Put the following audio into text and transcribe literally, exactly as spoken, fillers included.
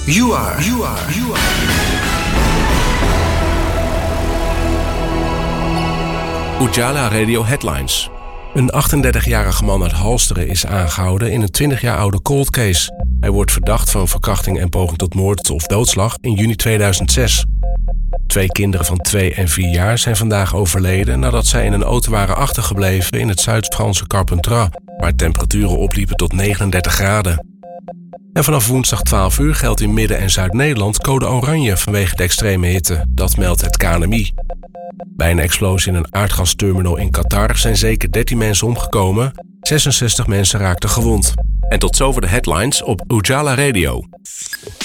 You are. You are. You are. Ujala Radio Headlines. Een achtendertigjarige man uit Halsteren is aangehouden in een twintig jaar oude cold case. Hij wordt verdacht van verkrachting en poging tot moord of doodslag in juni tweeduizend zes. Twee kinderen van twee en vier jaar zijn vandaag overleden nadat zij in een auto waren achtergebleven in het Zuid-Franse Carpentras, waar temperaturen opliepen tot negenendertig graden. En vanaf woensdag twaalf uur geldt in Midden- en Zuid-Nederland code oranje vanwege de extreme hitte. Dat meldt het K N M I. Bij een explosie in een aardgasterminal in Qatar zijn zeker dertien mensen omgekomen, zesenzestig mensen raakten gewond. En tot zover de headlines op Ujala Radio.